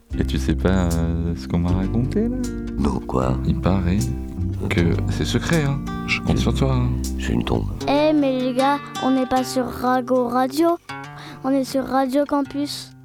Et tu sais pas ce qu'on m'a raconté là? Non, quoi? Il paraît que c'est secret, hein. Je compte sur toi. Hein. C'est une tombe. Eh mais les gars, on n'est pas sur Rago Radio, on est sur Radio Campus.